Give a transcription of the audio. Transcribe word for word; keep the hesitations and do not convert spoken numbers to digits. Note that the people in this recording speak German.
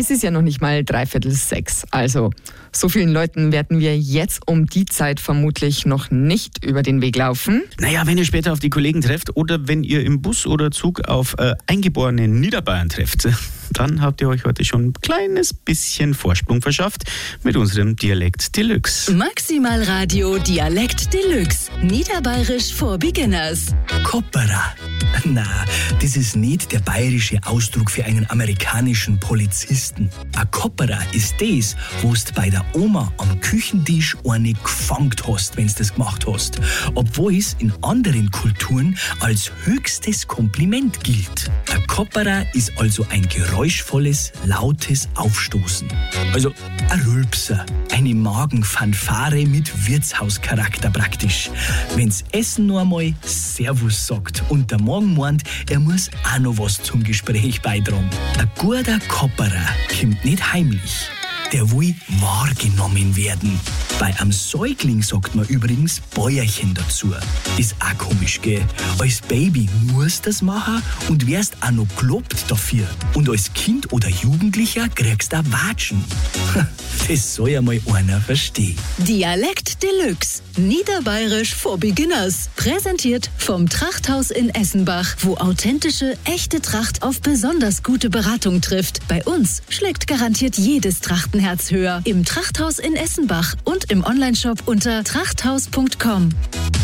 Es ist ja noch nicht mal dreiviertel sechs. Also so vielen Leuten werden wir jetzt um die Zeit vermutlich noch nicht über den Weg laufen. Naja, wenn ihr später auf die Kollegen trefft oder wenn ihr im Bus oder Zug auf äh, eingeborene Niederbayern trefft, dann habt ihr euch heute schon ein kleines bisschen Vorsprung verschafft mit unserem Dialekt Deluxe. Maximal Radio Dialekt Deluxe. Niederbayerisch for Beginners. Kopperer. Na, das ist nicht der bayerische Ausdruck für einen amerikanischen Polizisten. Ein Kopperer ist das, wo du bei der Oma am Küchentisch eine gefangen hast, wenn du das gemacht hast. Obwohl es in anderen Kulturen als höchstes Kompliment gilt. Ein Kopperer ist also ein geräuschvolles, lautes Aufstoßen. Also ein Rülpser, eine Magenfanfare mit Wirtshauscharakter praktisch. Wenn's Essen noch einmal Servus sagt und der Magen meint, er muss auch noch was zum Gespräch beitragen. Ein guter Kopperer kommt nicht heimlich. Der will wahrgenommen werden. Bei einem Säugling sagt man übrigens Bäuerchen dazu. Ist auch komisch, gell? Als Baby musst du das machen und wirst auch noch gelobt dafür. Und als Kind oder Jugendlicher kriegst du Watschen. Das soll ja mal einer verstehen. Dialekt Deluxe. Niederbayerisch for Beginners. Präsentiert vom Trachthaus in Essenbach, wo authentische, echte Tracht auf besonders gute Beratung trifft. Bei uns schlägt garantiert jedes Trachtenherz höher. Im Trachthaus in Essenbach und im Onlineshop unter trachthaus punkt com.